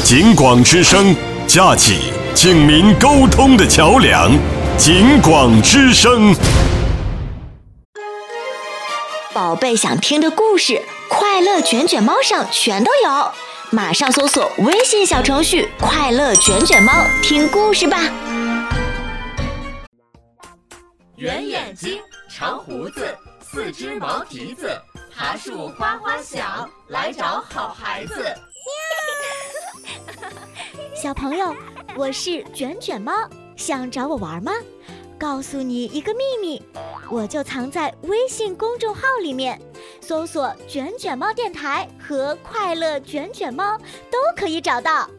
警广之声，架起警民沟通的桥梁。警广之声， 宝贝想听的故事，快乐卷卷猫上全都有，马上搜索微信小程序“快乐卷卷猫”，听故事吧。 圆眼睛，长胡子，四只毛蹄子，爬树哗哗响，来找好孩子。 小朋友，我是卷卷猫，想找我玩吗？告诉你一个秘密，我就藏在微信公众号里面，搜索“卷卷猫电台”和“快乐卷卷猫”都可以找到。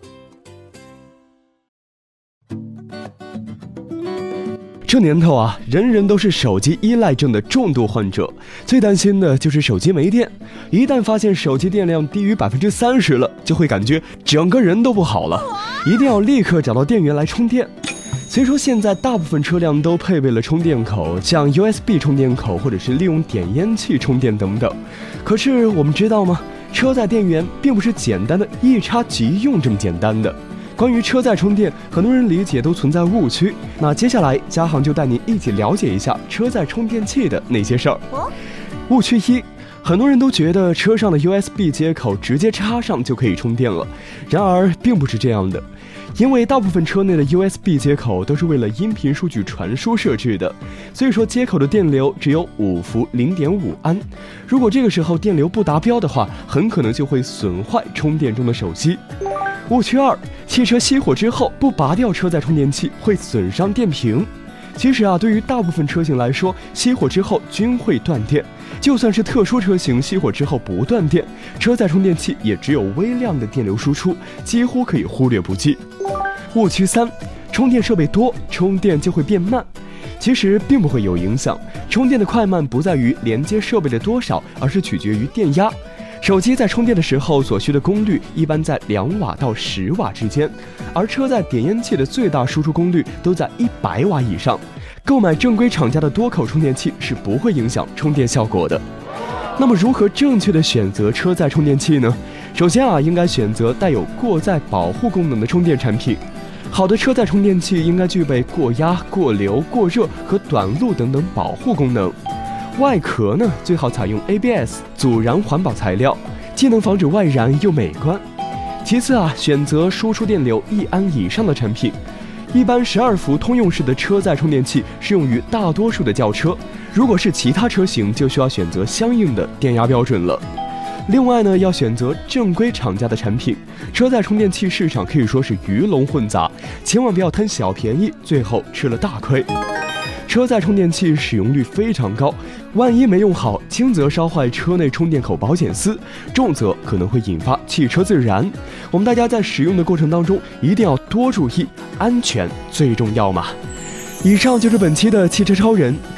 这年头啊，人人都是手机依赖症的重度患者，最担心的就是手机没电。一旦发现手机电量低于30%了，就会感觉整个人都不好了，一定要立刻找到电源来充电。虽说现在大部分车辆都配备了充电口，像 USB 充电口或者是利用点烟器充电等等，可是我们知道吗？车载电源并不是简单的一插即用这么简单的。关于车载充电，很多人理解都存在误区。那接下来，嘉航就带您一起了解一下车载充电器的那些事儿。误区一，很多人都觉得车上的 USB 接口直接插上就可以充电了，然而并不是这样的。因为大部分车内的 USB 接口都是为了音频数据传输设置的，所以说接口的电流只有5伏0.5安。如果这个时候电流不达标的话，很可能就会损坏充电中的手机。误区二，汽车熄火之后不拔掉车载充电器会损伤电瓶。其实啊，对于大部分车型来说，熄火之后均会断电。就算是特殊车型熄火之后不断电，车载充电器也只有微量的电流输出，几乎可以忽略不计。误区三，充电设备多，充电就会变慢。其实并不会有影响，充电的快慢不在于连接设备的多少，而是取决于电压。手机在充电的时候所需的功率一般在2瓦到10瓦之间，而车载点烟器的最大输出功率都在100瓦以上。购买正规厂家的多口充电器是不会影响充电效果的。那么如何正确的选择车载充电器呢？首先啊，应该选择带有过载保护功能的充电产品。好的车载充电器应该具备过压、过流、过热和短路等等保护功能。外壳呢，最好采用 ABS 阻燃环保材料，既能防止外燃又美观。其次啊，选择输出电流1安以上的产品。一般12伏通用式的车载充电器适用于大多数的轿车，如果是其他车型，就需要选择相应的电压标准了。另外呢，要选择正规厂家的产品。车载充电器市场可以说是鱼龙混杂，千万不要贪小便宜，最后吃了大亏。车载充电器使用率非常高，万一没用好，轻则烧坏车内充电口保险丝，重则可能会引发汽车自燃。我们大家在使用的过程当中一定要多注意，安全最重要嘛。以上就是本期的汽车超人。